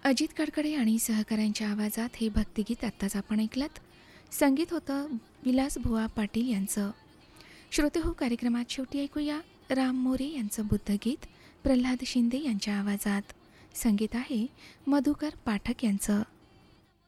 अजित कडकडे आणि सहकाऱ्यांच्या आवाजात हे भक्तिगीत आत्ताच आपण ऐकलत. संगीत होतं विलासबुवा पाटील यांचं. श्रोते हो, कार्यक्रमात शेवटी ऐकूया राम मोरे यांचं बुद्धगीत प्रल्हाद शिंदे यांच्या आवाजात. संगीत आहे मधुकर पाठक यांचं.